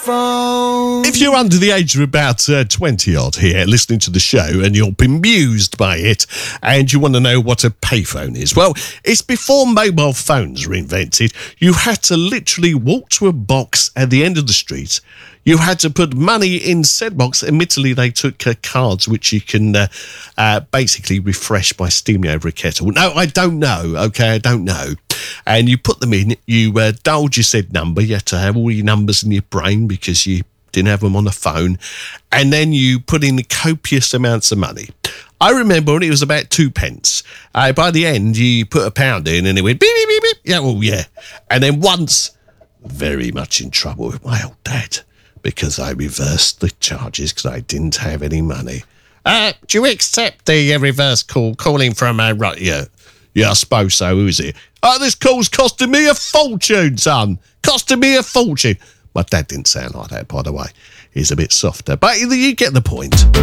phone. If you're under the age of about 20 odd here listening to the show and you're bemused by it and you want to know what a payphone is, well, it's before mobile phones were invented. You had to literally walk to a box at the end of the street. You had to put money in said box. Admittedly, they took cards which you can basically refresh by steaming over a kettle. No, I don't know. Okay, I don't know. And you put them in, you dialed your said number. You had to have all your numbers in your brain because you didn't have them on the phone. And then you put in copious amounts of money. I remember when it was about 2 pence. By the end, you put £1 in and it went beep, beep, beep, beep. Yeah, well, yeah. And then once, very much in trouble with my old dad because I reversed the charges because I didn't have any money. Do you accept the reverse call calling from right? Yeah, I suppose so. Who is it? This call's costing me a fortune, son. Costing me a fortune. My dad didn't sound like that, by the way. He's a bit softer, but you get the point.